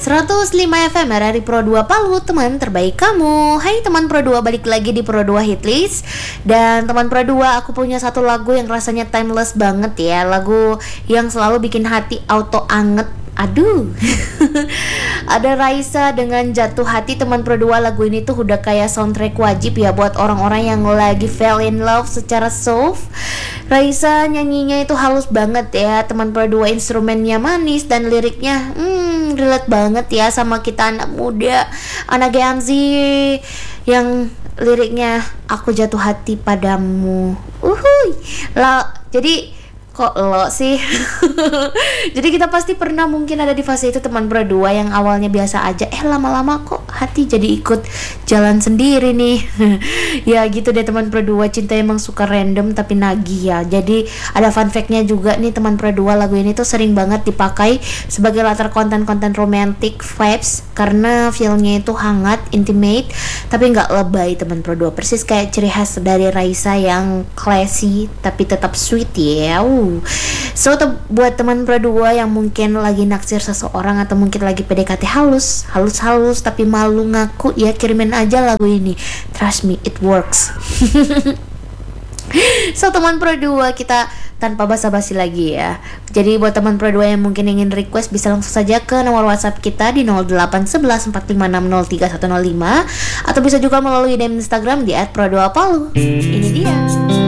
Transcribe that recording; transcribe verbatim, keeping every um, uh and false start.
seratus lima F M R R I Pro dua Palu, teman terbaik kamu. Hai teman Pro dua, balik lagi di Pro dua Hitlist. Dan teman Pro dua, aku punya satu lagu yang rasanya timeless banget ya. Lagu yang selalu bikin hati auto anget. Aduh. Ada Raisa dengan Jatuh Hati, teman Pro dua. Lagu ini tuh udah kayak soundtrack wajib ya buat orang-orang yang lagi fell in love secara soft. Raisa nyanyinya itu halus banget ya, teman Pro dua. Instrumennya manis dan liriknya hmm, relate banget ya sama kita anak muda, anak Gen Z, yang liriknya aku jatuh hati padamu. Uhuy. Lah, jadi kok lo sih? Jadi kita pasti pernah mungkin ada di fase itu teman Pro dua, yang awalnya biasa aja, eh lama-lama kok hati jadi ikut jalan sendiri nih. Ya gitu deh teman Pro dua, cinta emang suka random tapi nagih ya. Jadi ada fun fact-nya juga nih teman Pro dua, lagu ini tuh sering banget dipakai sebagai latar konten-konten romantic vibes karena feel-nya itu hangat, intimate, tapi nggak lebay teman Pro dua. Persis kayak ciri khas dari Raisa yang classy tapi tetap sweet ya. So te- buat teman Pro dua yang mungkin lagi naksir seseorang atau mungkin lagi P D K T halus, halus-halus tapi malu ngaku, ya kirimin aja lagu ini. Trust me, it works. So teman Pro dua, kita tanpa basa-basi lagi ya. Jadi buat teman Pro dua yang mungkin ingin request, bisa langsung saja ke nomor WhatsApp kita di nol delapan satu satu empat lima enam nol tiga satu nol lima, atau bisa juga melalui D M Instagram di et pro dua palu. Ini dia.